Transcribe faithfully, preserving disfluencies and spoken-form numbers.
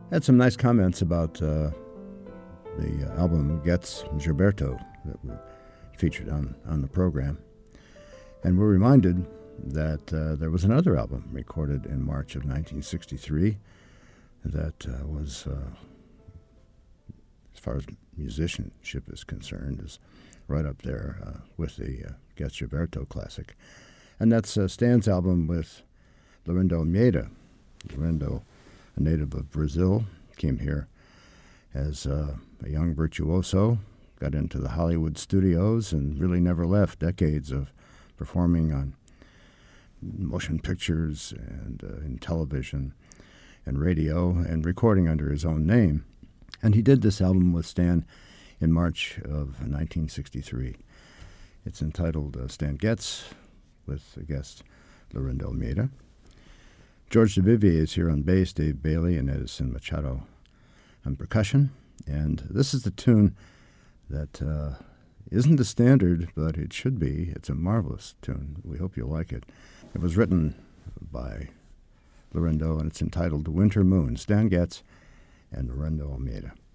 Had some nice comments about uh, the album Getz Gilberto that we featured on, on the program. And we're reminded that uh, there was another album recorded in March of nineteen sixty-three that uh, was, uh, as far as musicianship is concerned, is right up there uh, with the uh, Getz Gilberto classic. And that's uh, Stan's album with Laurindo Almeida. Laurindo, a native of Brazil, came here as uh, a young virtuoso, got into the Hollywood studios and really never left. Decades of performing on motion pictures and uh, in television and radio and recording under his own name. And he did this album with Stan in March of nineteen sixty-three. It's entitled uh, Stan Getz, with the guest Laurindo Almeida. George Duvivier is here on bass, Dave Bailey and Edison Machado on percussion. And this is the tune that uh, isn't a standard, but it should be. It's a marvelous tune. We hope you'll like it. It was written by Laurindo, and it's entitled Winter Moon, Stan Getz and Laurindo Almeida.